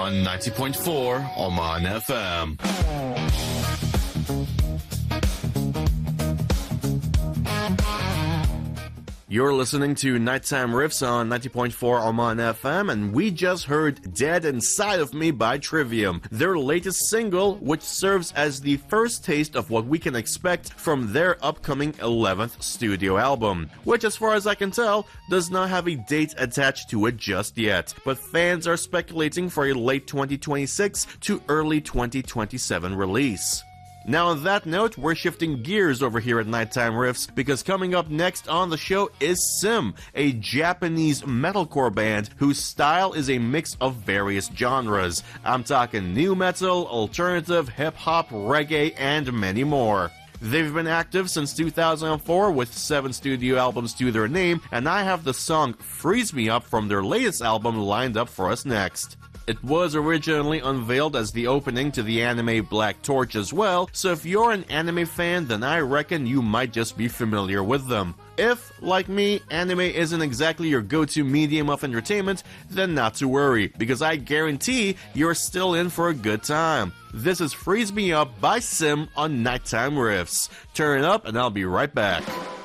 on 90.4 Oman FM. You're listening to Nighttime Riffs on 90.4 Oman FM, and we just heard Dead Inside of Me by Trivium, their latest single, which serves as the first taste of what we can expect from their upcoming 11th studio album, which, as far as I can tell, does not have a date attached to it just yet, but fans are speculating for a late 2026 to early 2027 release. Now on that note, we're shifting gears over here at Nighttime Riffs, because coming up next on the show is Sim, a Japanese metalcore band whose style is a mix of various genres. I'm talking new metal, alternative, hip-hop, reggae, and many more. They've been active since 2004 with 7 studio albums to their name, and I have the song Freeze Me Up from their latest album lined up for us next. It was originally unveiled as the opening to the anime Black Torch as well, so if you're an anime fan, then I reckon you might just be familiar with them. If, like me, anime isn't exactly your go-to medium of entertainment, then not to worry, because I guarantee you're still in for a good time. This is Freeze Me Up by Sim on Nighttime Riffs. Turn it up and I'll be right back.